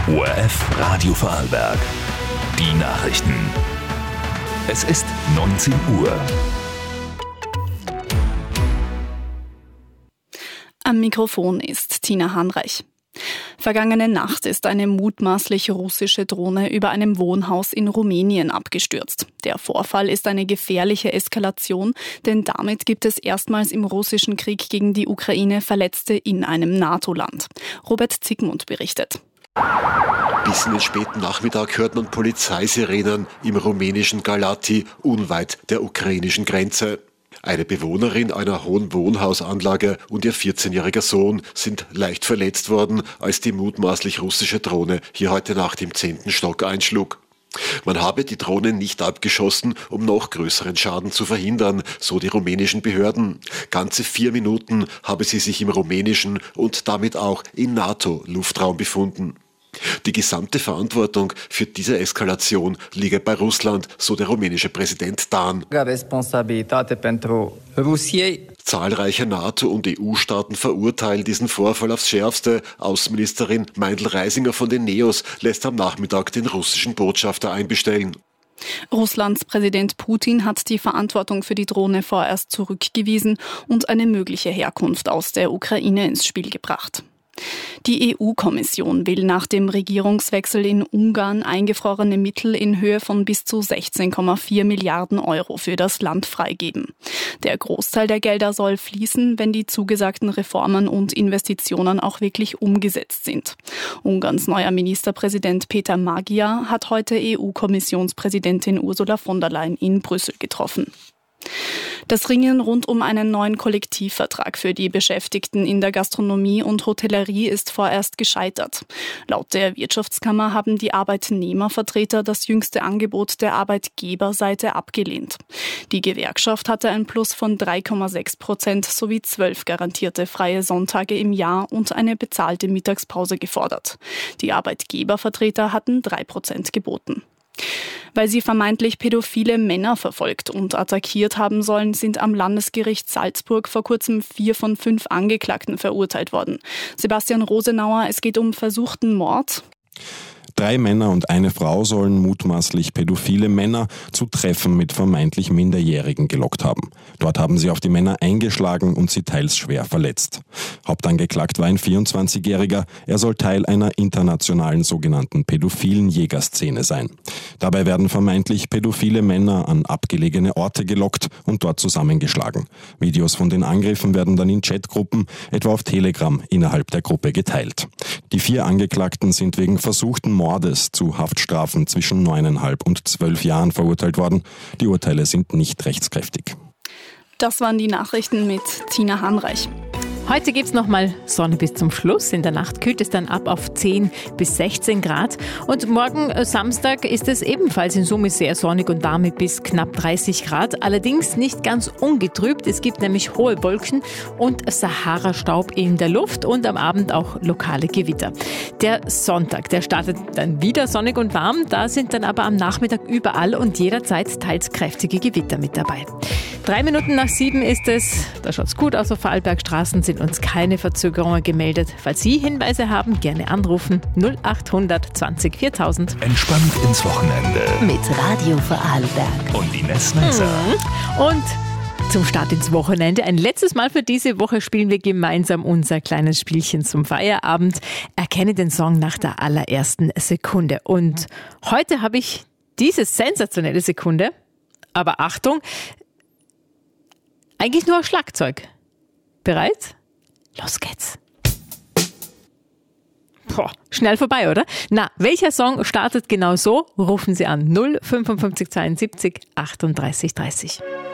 ORF Radio Vorarlberg. Die Nachrichten. Es ist 19 Uhr. Am Mikrofon ist Tina Hanreich. Vergangene Nacht ist eine mutmaßlich russische Drohne über einem Wohnhaus in Rumänien abgestürzt. Der Vorfall ist eine gefährliche Eskalation, denn damit gibt es erstmals im russischen Krieg gegen die Ukraine Verletzte in einem NATO-Land. Robert Zickmund berichtet. Bis in den späten Nachmittag hört man Polizeisirenen im rumänischen Galati, unweit der ukrainischen Grenze. Eine Bewohnerin einer hohen Wohnhausanlage und ihr 14-jähriger Sohn sind leicht verletzt worden, als die mutmaßlich russische Drohne hier heute Nacht im 10. Stock einschlug. Man habe die Drohne nicht abgeschossen, um noch größeren Schaden zu verhindern, so die rumänischen Behörden. Ganze 4 Minuten habe sie sich im rumänischen und damit auch im NATO-Luftraum befunden. Die gesamte Verantwortung für diese Eskalation liege bei Russland, so der rumänische Präsident Dan. Zahlreiche NATO- und EU-Staaten verurteilen diesen Vorfall aufs Schärfste. Außenministerin Meindl-Reisinger von den NEOS lässt am Nachmittag den russischen Botschafter einbestellen. Russlands Präsident Putin hat die Verantwortung für die Drohne vorerst zurückgewiesen und eine mögliche Herkunft aus der Ukraine ins Spiel gebracht. Die EU-Kommission will nach dem Regierungswechsel in Ungarn eingefrorene Mittel in Höhe von bis zu 16,4 Milliarden Euro für das Land freigeben. Der Großteil der Gelder soll fließen, wenn die zugesagten Reformen und Investitionen auch wirklich umgesetzt sind. Ungarns neuer Ministerpräsident Peter Magyar hat heute EU-Kommissionspräsidentin Ursula von der Leyen in Brüssel getroffen. Das Ringen rund um einen neuen Kollektivvertrag für die Beschäftigten in der Gastronomie und Hotellerie ist vorerst gescheitert. Laut der Wirtschaftskammer haben die Arbeitnehmervertreter das jüngste Angebot der Arbeitgeberseite abgelehnt. Die Gewerkschaft hatte ein Plus von 3,6% sowie 12 garantierte freie Sonntage im Jahr und eine bezahlte Mittagspause gefordert. Die Arbeitgebervertreter hatten 3% geboten. Weil sie vermeintlich pädophile Männer verfolgt und attackiert haben sollen, sind am Landesgericht Salzburg vor kurzem 4 von 5 Angeklagten verurteilt worden. Sebastian Rosenauer, es geht um versuchten Mord. 3 Männer und eine Frau sollen mutmaßlich pädophile Männer zu Treffen mit vermeintlich Minderjährigen gelockt haben. Dort haben sie auf die Männer eingeschlagen und sie teils schwer verletzt. Hauptangeklagt war ein 24-Jähriger. Er soll Teil einer internationalen sogenannten pädophilen Jägerszene sein. Dabei werden vermeintlich pädophile Männer an abgelegene Orte gelockt und dort zusammengeschlagen. Videos von den Angriffen werden dann in Chatgruppen, etwa auf Telegram, innerhalb der Gruppe geteilt. Die 4 Angeklagten sind wegen versuchten Mordes zu Haftstrafen zwischen 9,5 und 12 Jahren verurteilt worden. Die Urteile sind nicht rechtskräftig. Das waren die Nachrichten mit Tina Hanreich. Heute gibt's nochmal Sonne bis zum Schluss. In der Nacht kühlt es dann ab auf 10 bis 16 Grad. Und morgen Samstag ist es ebenfalls in Summe sehr sonnig und warm mit bis knapp 30 Grad. Allerdings nicht ganz ungetrübt. Es gibt nämlich hohe Wolken und Sahara-Staub in der Luft und am Abend auch lokale Gewitter. Der Sonntag, der startet dann wieder sonnig und warm. Da sind dann aber am Nachmittag überall und jederzeit teils kräftige Gewitter mit dabei. 3 Minuten nach 7 ist es. Da schaut's gut aus auf Vorarlbergstraßen, sind uns keine Verzögerungen gemeldet. Falls Sie Hinweise haben, gerne anrufen 0800 20 4000. Entspannt ins Wochenende. Mit Radio Vorarlberg. Und Ines Meiser. Und zum Start ins Wochenende, ein letztes Mal für diese Woche spielen wir gemeinsam unser kleines Spielchen zum Feierabend. Erkenne den Song nach der allerersten Sekunde. Und heute habe ich diese sensationelle Sekunde. Aber Achtung, eigentlich nur Schlagzeug. Bereit? Los geht's. Schnell vorbei, oder? Na, welcher Song startet genau so? Rufen Sie an 055 72 38 30.